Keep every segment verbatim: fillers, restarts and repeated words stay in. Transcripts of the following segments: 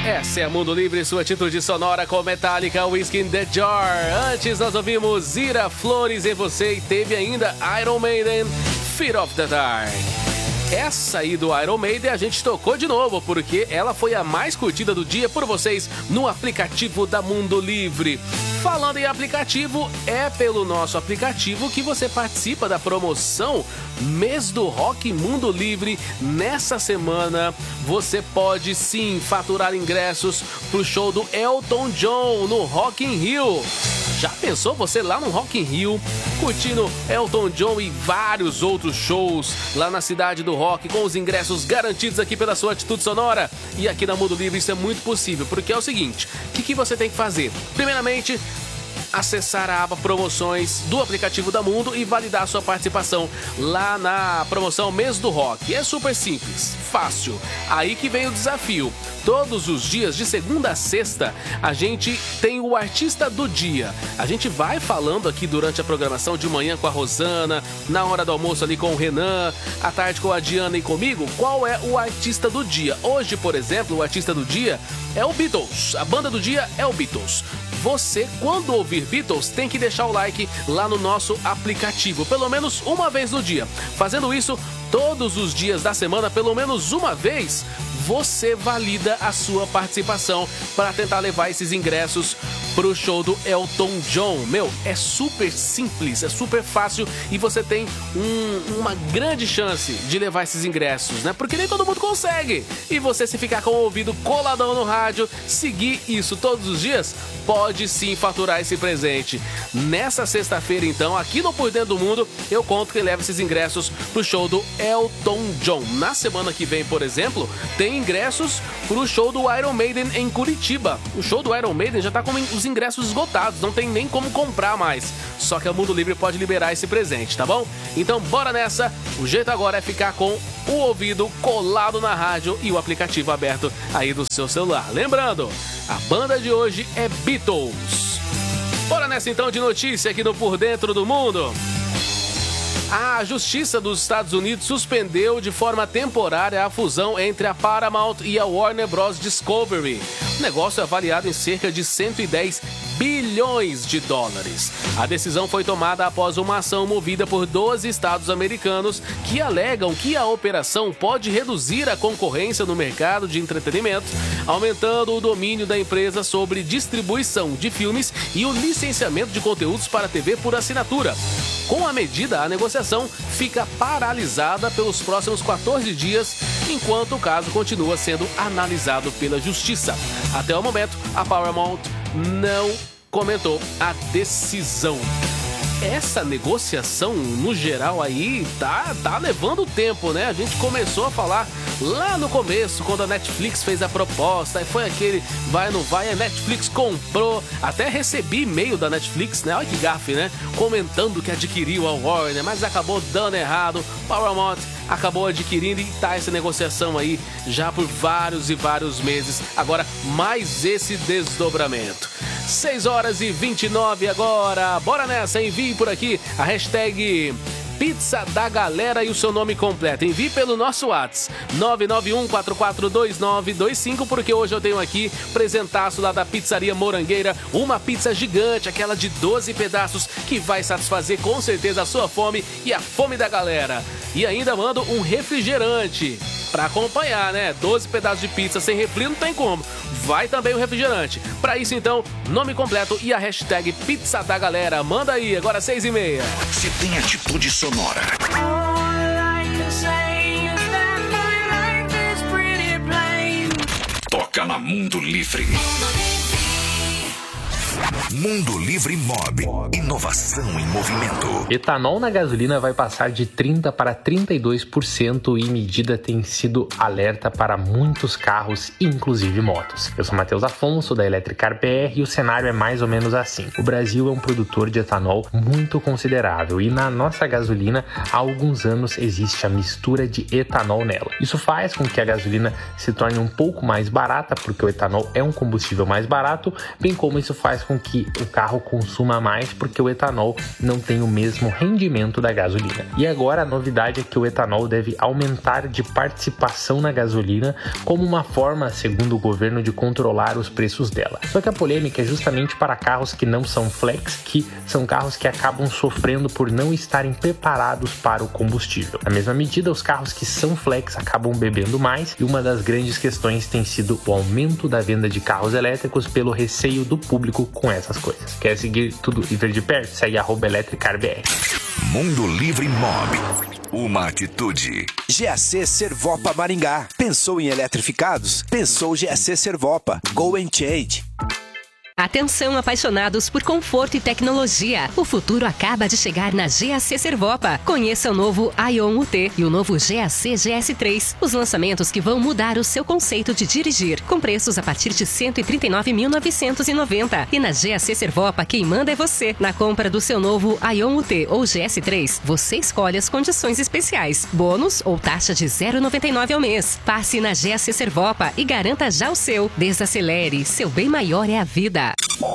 Essa é a Mundo Livre, sua atitude sonora com Metallica, Whiskey in the Jar. Antes nós ouvimos Ira Flores em Você e teve ainda Iron Maiden, Fear of the Dark. Essa aí do Iron Maiden a gente tocou de novo, porque ela foi a mais curtida do dia por vocês no aplicativo da Mundo Livre. Falando em aplicativo, é pelo nosso aplicativo que você participa da promoção Mês do Rock Mundo Livre. Nessa semana, você pode sim faturar ingressos pro show do Elton John no Rock in Rio. Já pensou você lá no Rock in Rio, curtindo Elton John e vários outros shows lá na cidade do rock, com os ingressos garantidos aqui pela sua atitude sonora? E aqui na Mundo Livre isso é muito possível, porque é o seguinte, o que, que você tem que fazer? Primeiramente, acessar a aba promoções do aplicativo da Mundo e validar sua participação lá na promoção Mês do Rock. É super simples, fácil. Aí que vem o desafio. Todos os dias, de segunda a sexta, a gente tem o artista do dia. A gente vai falando aqui durante a programação, de manhã com a Rosana, na hora do almoço ali com o Renan, à tarde com a Diana e comigo, qual é o artista do dia. Hoje, por exemplo, o artista do dia é o Beatles. A banda do dia é o Beatles. Você, quando ouvir Beatles, tem que deixar o like lá no nosso aplicativo, pelo menos uma vez no dia. Fazendo isso todos os dias da semana, pelo menos uma vez, você valida a sua participação para tentar levar esses ingressos pro show do Elton John. Meu, é super simples, é super fácil e você tem um, uma grande chance de levar esses ingressos, né? Porque nem todo mundo consegue. E você, se ficar com o ouvido coladão no rádio, seguir isso todos os dias, pode sim faturar esse presente. Nessa sexta-feira, então, aqui no Por Dentro do Mundo, eu conto que leva esses ingressos pro show do Elton John. Na semana que vem, por exemplo, tem ingressos pro show do Iron Maiden em Curitiba. O show do Iron Maiden já tá com os ingressos esgotados, não tem nem como comprar mais. Só que a Mundo Livre pode liberar esse presente, tá bom? Então bora nessa. O jeito agora é ficar com o ouvido colado na rádio e o aplicativo aberto aí do seu celular. Lembrando, a banda de hoje é Beatles. Bora nessa então de notícia aqui no Por Dentro do Mundo. A Justiça dos Estados Unidos suspendeu de forma temporária a fusão entre a Paramount e a Warner Bros. Discovery. O negócio é avaliado em cerca de cento e dez bilhões de dólares. A decisão foi tomada após uma ação movida por doze estados americanos que alegam que a operação pode reduzir a concorrência no mercado de entretenimento, aumentando o domínio da empresa sobre distribuição de filmes e o licenciamento de conteúdos para T V por assinatura. Com a medida, a negociação fica paralisada pelos próximos quatorze dias, enquanto o caso continua sendo analisado pela Justiça. Até o momento, a Paramount não comentou a decisão. Essa negociação, no geral, aí tá, tá levando tempo, né? A gente começou a falar lá no começo, quando a Netflix fez a proposta, aí foi aquele vai ou não vai, a Netflix comprou, até recebi e-mail da Netflix, né? Olha que gafe, né? Comentando que adquiriu a Warner, mas acabou dando errado. Paramount acabou adquirindo e tá essa negociação aí já por vários e vários meses. Agora, mais esse desdobramento. seis horas e vinte e nove agora. Bora nessa, envie por aqui a hashtag Pizza da Galera e o seu nome completo. Envie pelo nosso WhatsApp nove nove um quatro quatro dois nove dois cinco, porque hoje eu tenho aqui presentaço lá da Pizzaria Morangueira, uma pizza gigante, aquela de doze pedaços, que vai satisfazer com certeza a sua fome e a fome da galera. E ainda mando um refrigerante pra acompanhar, né? doze pedaços de pizza sem refri não tem como. Vai também o refrigerante. Pra isso, então, nome completo e a hashtag Pizza da Galera. Manda aí, agora seis e meia. Se tem atitude sonora. Toca na Mundo Livre. Mundo Livre Mob. Inovação em movimento. Etanol na gasolina vai passar de trinta para trinta e dois por cento e medida tem sido alerta para muitos carros, inclusive motos. Eu sou Matheus Afonso, da Electricar B R, e o cenário é mais ou menos assim. O Brasil é um produtor de etanol muito considerável e na nossa gasolina há alguns anos existe a mistura de etanol nela. Isso faz com que a gasolina se torne um pouco mais barata, porque o etanol é um combustível mais barato, bem como isso faz com com que o carro consuma mais, porque o etanol não tem o mesmo rendimento da gasolina. E agora a novidade é que o etanol deve aumentar de participação na gasolina como uma forma, segundo o governo, de controlar os preços dela. Só que a polêmica é justamente para carros que não são flex, que são carros que acabam sofrendo por não estarem preparados para o combustível. Na mesma medida, os carros que são flex acabam bebendo mais, e uma das grandes questões tem sido o aumento da venda de carros elétricos pelo receio do público com essas coisas. Quer seguir tudo e ver de perto? Segue arroba EletricarBR. Mundo Livre Mob. Uma atitude. G A C Servopa Maringá. Pensou em eletrificados? Pensou G A C Servopa. Go and change. Atenção, apaixonados por conforto e tecnologia. O futuro acaba de chegar na G A C Servopa. Conheça o novo Ion U T e o novo G A C G S três. Os lançamentos que vão mudar o seu conceito de dirigir, com preços a partir de cento e trinta e nove mil novecentos e noventa reais. E na G A C Servopa, quem manda é você. Na compra do seu novo Ion U T ou G S três, você escolhe as condições especiais, bônus ou taxa de zero vírgula noventa e nove ao mês. Passe na G A C Servopa e garanta já o seu. Desacelere, seu bem maior é a vida.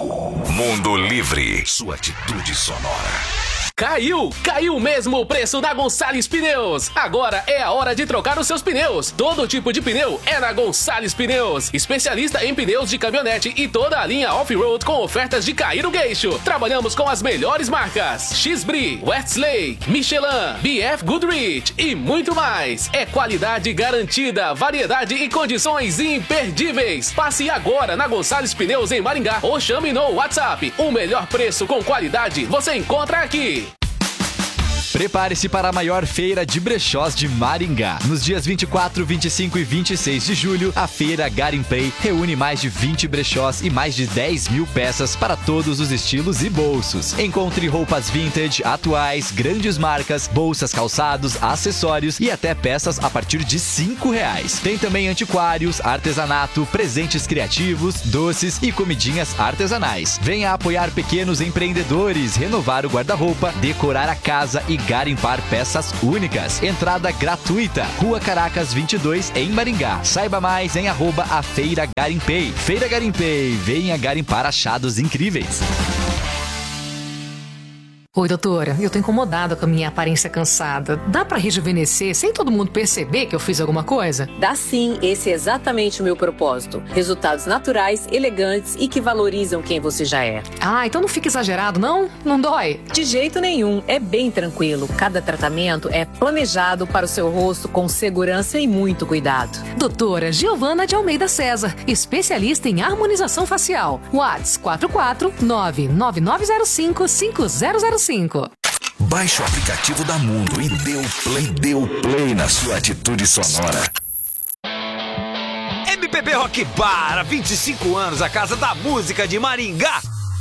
Mundo Livre, sua atitude sonora. Caiu! Caiu mesmo o preço da Gonçalves Pneus! Agora é a hora de trocar os seus pneus. Todo tipo de pneu é na Gonçalves Pneus. Especialista em pneus de caminhonete e toda a linha off-road com ofertas de cair o queixo. Trabalhamos com as melhores marcas: X-Bri, Westlake, Michelin, B F Goodrich e muito mais. É qualidade garantida, variedade e condições imperdíveis. Passe agora na Gonçalves Pneus em Maringá ou chame no WhatsApp. O melhor preço com qualidade você encontra aqui. Prepare-se para a maior feira de brechós de Maringá. Nos dias vinte e quatro, vinte e cinco e vinte e seis de julho, a feira Garimpei reúne mais de vinte brechós e mais de dez mil peças para todos os estilos e bolsos. Encontre roupas vintage, atuais, grandes marcas, bolsas, calçados, acessórios e até peças a partir de cinco reais. Tem também antiquários, artesanato, presentes criativos, doces e comidinhas artesanais. Venha apoiar pequenos empreendedores, renovar o guarda-roupa, decorar a casa e garimpar peças únicas. Entrada gratuita. Rua Caracas vinte e dois, em Maringá. Saiba mais em arroba a Feira Garimpei. Feira Garimpei. Venha garimpar achados incríveis. Oi, doutora, eu tô incomodada com a minha aparência cansada. Dá pra rejuvenescer sem todo mundo perceber que eu fiz alguma coisa? Dá sim, esse é exatamente o meu propósito. Resultados naturais, elegantes e que valorizam quem você já é. Ah, então não fica exagerado, não? Não dói? De jeito nenhum, é bem tranquilo. Cada tratamento é planejado para o seu rosto com segurança e muito cuidado. Doutora Giovana de Almeida César, especialista em harmonização facial. WhatsApp quatro quatro nove nove nove zero cinco cinco zero zero cinco. Baixe o aplicativo da Mundo e dê o play, dê o play na sua atitude sonora. M P B Rock Bar, há vinte e cinco anos, a casa da música de Maringá.